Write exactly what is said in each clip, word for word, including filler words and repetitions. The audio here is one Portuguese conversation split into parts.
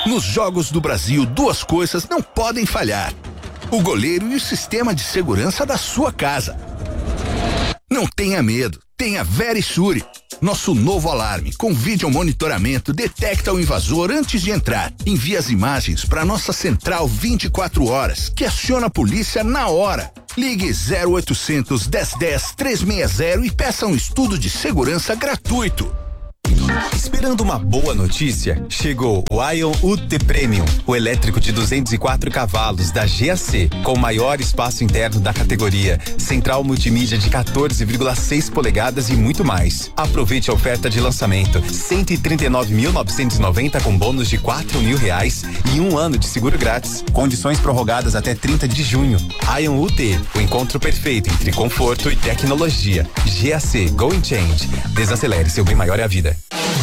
Nos Jogos do Brasil, duas coisas não podem falhar: o goleiro e o sistema de segurança da sua casa. Não tenha medo, tenha Verisure. Nosso novo alarme com vídeo monitoramento detecta o invasor antes de entrar. Envia as imagens para nossa central vinte e quatro horas, que aciona a polícia na hora. Ligue zero oitocentos, dez, dez, trezentos e sessenta e peça um estudo de segurança gratuito. Esperando uma boa notícia? Chegou o Ion U T Premium, o elétrico de duzentos e quatro cavalos da G A C, com o maior espaço interno da categoria, central multimídia de quatorze vírgula seis polegadas e muito mais. Aproveite a oferta de lançamento: cento e trinta e nove mil novecentos e noventa com bônus de quatro mil reais e um ano de seguro grátis. Condições prorrogadas até trinta de junho. Ion U T, o encontro perfeito entre conforto e tecnologia. G A C Going Change. Desacelere, seu bem maior é a vida.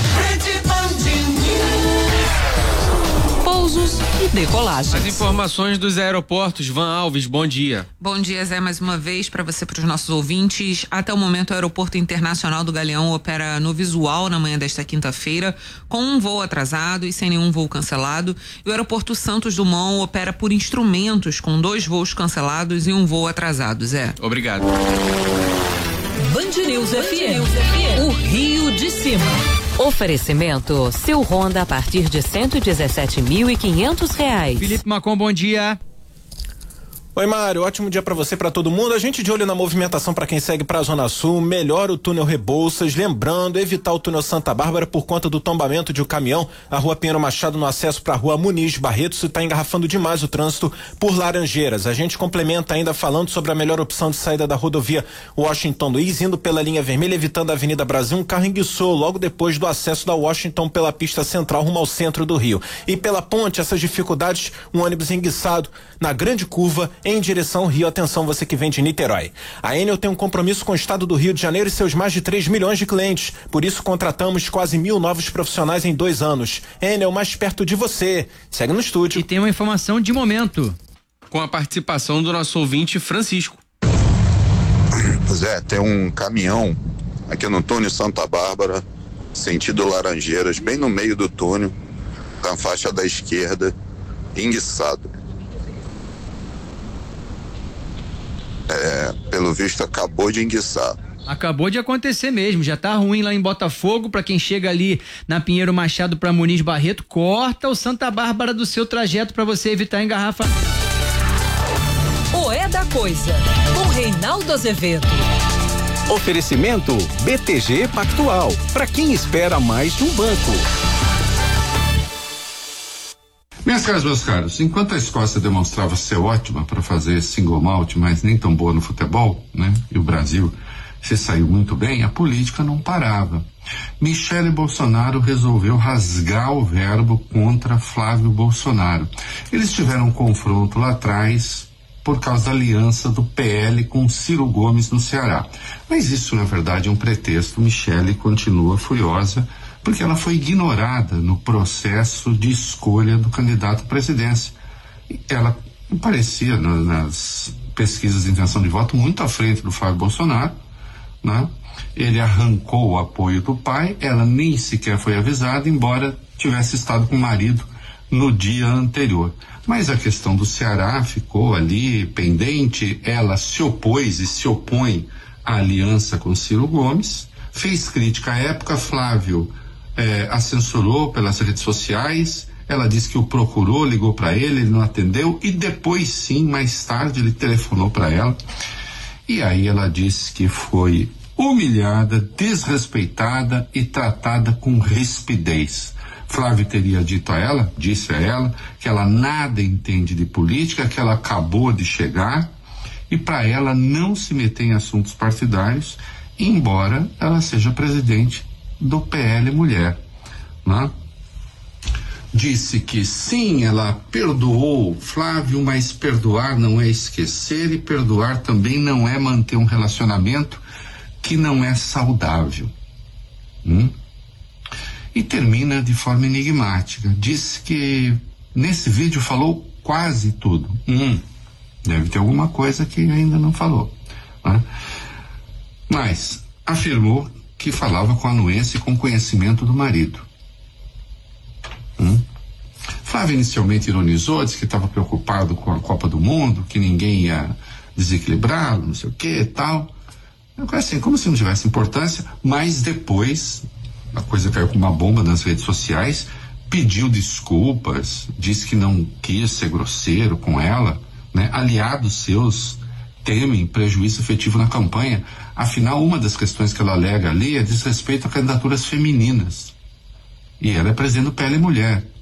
Pousos e decolagens. As informações dos aeroportos. Van Alves, bom dia. Bom dia, Zé, mais uma vez para você, para os nossos ouvintes. Até o momento, o Aeroporto Internacional do Galeão opera no visual na manhã desta quinta-feira, com um voo atrasado e sem nenhum voo cancelado. E o Aeroporto Santos Dumont opera por instrumentos, com dois voos cancelados e um voo atrasado, Zé. Obrigado. Band News F M, o Rio de Cima. Oferecimento, seu Honda a partir de cento e dezessete mil e quinhentos reais. Felipe Macon, bom dia. Oi, Mário, ótimo dia pra você, pra todo mundo. A gente de olho na movimentação pra quem segue pra Zona Sul, melhora o túnel Rebouças, lembrando, evitar o túnel Santa Bárbara por conta do tombamento de um caminhão, a rua Pinheiro Machado no acesso pra rua Muniz Barreto, isso tá engarrafando demais o trânsito por Laranjeiras. A gente complementa ainda falando sobre a melhor opção de saída da rodovia Washington Luiz, indo pela linha vermelha, evitando a Avenida Brasil, um carro enguiçou logo depois do acesso da Washington pela pista central rumo ao centro do Rio. E pela ponte, essas dificuldades, um ônibus enguiçado na grande curva em direção ao Rio. Atenção, você que vem de Niterói. A Enel tem um compromisso com o estado do Rio de Janeiro e seus mais de três milhões de clientes. Por isso, contratamos quase mil novos profissionais em dois anos. Enel, mais perto de você. Segue no estúdio. E tem uma informação de momento. Com a participação do nosso ouvinte Francisco. Zé, tem um caminhão aqui no túnel Santa Bárbara, sentido Laranjeiras, bem no meio do túnel, na faixa da esquerda, enguiçado. É, pelo visto acabou de enguiçar. Acabou de acontecer mesmo, já tá ruim lá em Botafogo. Pra quem chega ali na Pinheiro Machado pra Muniz Barreto, corta o Santa Bárbara do seu trajeto pra você evitar engarrafamento. O É da Coisa, com Reinaldo Azevedo. Oferecimento B T G Pactual, pra quem espera mais de um banco. Minhas caras, meus caros, enquanto a Escócia demonstrava ser ótima para fazer single malt, mas nem tão boa no futebol, né? E o Brasil se saiu muito bem, a política não parava. Michele Bolsonaro resolveu rasgar o verbo contra Flávio Bolsonaro. Eles tiveram um confronto lá atrás por causa da aliança do P L com Ciro Gomes no Ceará. Mas isso, na verdade, é um pretexto. Michele continua furiosa porque ela foi ignorada no processo de escolha do candidato à presidência. Ela parecia, nas, nas pesquisas de intenção de voto, muito à frente do Flávio Bolsonaro, né? Ele arrancou o apoio do pai, ela nem sequer foi avisada, embora tivesse estado com o marido no dia anterior. Mas a questão do Ceará ficou ali pendente, ela se opôs e se opõe à aliança com Ciro Gomes, fez crítica à época. Flávio É, a censurou pelas redes sociais, ela disse que o procurou, ligou para ele, ele não atendeu, e depois sim, mais tarde, ele telefonou para ela, e aí ela disse que foi humilhada, desrespeitada e tratada com rispidez. Flávio teria dito a ela, disse a ela, que ela nada entende de política, que ela acabou de chegar, e para ela não se meter em assuntos partidários, embora ela seja presidente do P L Mulher, né? Disse que sim, ela perdoou Flávio, mas perdoar não é esquecer, e perdoar também não é manter um relacionamento que não é saudável. Hum? E termina de forma enigmática. Disse que nesse vídeo falou quase tudo. Hum, deve ter alguma coisa que ainda não falou, né? Mas afirmou que falava com anuência e com conhecimento do marido. Hum? Flávio inicialmente ironizou, disse que estava preocupado com a Copa do Mundo, que ninguém ia desequilibrá-lo, não sei o que e tal. Assim, como se não tivesse importância, mas depois a coisa caiu como uma bomba nas redes sociais, pediu desculpas, disse que não quis ser grosseiro com ela, né? Aliados seus temem prejuízo efetivo na campanha. Afinal, uma das questões que ela alega ali é diz respeito a candidaturas femininas. E ela é presidente do P L Mulher.